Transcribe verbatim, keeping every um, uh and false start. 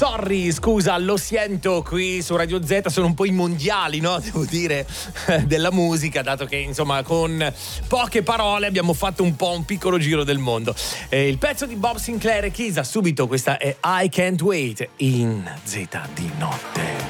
sorry, scusa, lo sento qui su Radio Z, sono un po' i mondiali, no? Devo dire, della musica, dato che insomma con poche parole abbiamo fatto un po' un piccolo giro del mondo. Eh, il pezzo di Bob Sinclair e Kisa, subito, questa è I Can't Wait in Z di notte.